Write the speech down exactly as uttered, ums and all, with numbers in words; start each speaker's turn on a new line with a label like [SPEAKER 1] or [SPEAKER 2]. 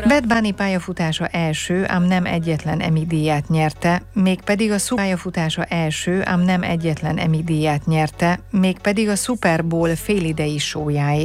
[SPEAKER 1] Bad Bunny pályafutása első, ám nem egyetlen Emmy díját nyerte, mégpedig a Super pályafutása első, ám nem egyetlen Emmy díját nyerte, mégpedig a Super Bowl félidei show-jáért.